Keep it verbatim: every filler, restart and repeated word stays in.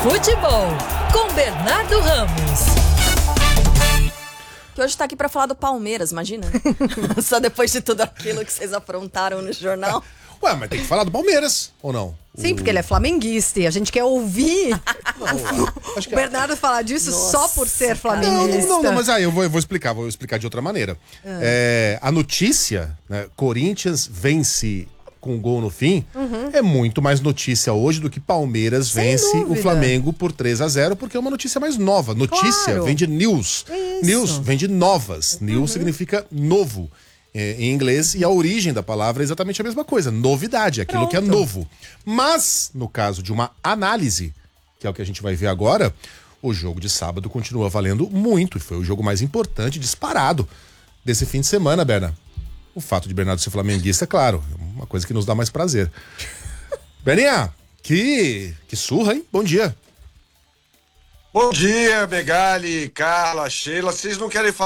Futebol, com Bernardo Ramos. Que hoje tá aqui pra falar do Palmeiras, imagina? Só depois de tudo aquilo que vocês aprontaram no jornal. Ué, mas tem que falar do Palmeiras, ou não? Sim, porque ele é flamenguista e a gente quer ouvir Não, acho que o Bernardo falar disso Nossa, só por ser Não, flamenguista. não, não, mas aí eu vou, eu vou explicar, vou explicar de outra maneira. É, a notícia, né, Corinthians vence com um gol no fim, é muito mais notícia hoje do que Palmeiras Sem vence dúvida. o Flamengo por três a zero, porque é uma notícia mais nova. Notícia Claro. vem de news. Isso. News vem de novas. News significa novo é, em inglês, e a origem da palavra é exatamente a mesma coisa, novidade, aquilo que é Pronto. novo. Mas, no caso de uma análise, que é o que a gente vai ver agora, o jogo de sábado continua valendo muito, e foi o jogo mais importante, disparado, desse fim de semana, Berna. O fato de Bernardo ser flamenguista, claro, é uma coisa que nos dá mais prazer. Berninha, que, que surra, hein? Bom dia. Bom dia, Megali, Carla, Sheila. Vocês não querem falar